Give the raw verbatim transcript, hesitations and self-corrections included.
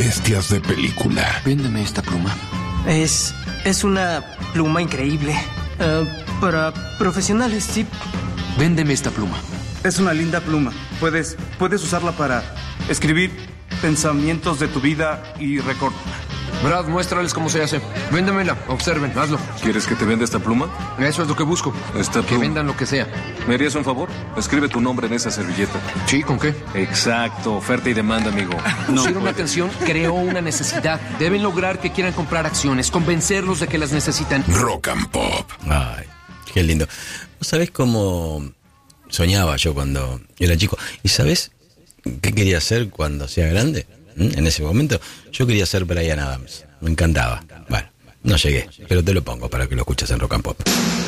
Bestias de película. Véndeme esta pluma. Es... es una pluma increíble. Uh, para profesionales, sí. Véndeme esta pluma. Es una linda pluma. Puedes, puedes usarla para escribir pensamientos de tu vida y recortar. Brad, muéstrales cómo se hace. Véndemela, observen, hazlo. ¿Quieres que te venda esta pluma? Eso es lo que busco. Esta que pluma. vendan lo que sea. ¿Me harías un favor? Escribe tu nombre en esa servilleta. Sí, ¿con qué? Exacto, oferta y demanda, amigo. Pusieron una canción, creó una necesidad. Deben lograr que quieran comprar acciones, convencerlos de que las necesitan. Rock and Pop. Ay, qué lindo. ¿Vos sabés cómo soñaba yo cuando era chico? ¿Y sabés qué quería hacer cuando sea grande? ¿Mm? En ese momento yo quería ser Bryan Adams. Me encantaba. Bueno, no llegué, pero te lo pongo para que lo escuches en Rock and Pop.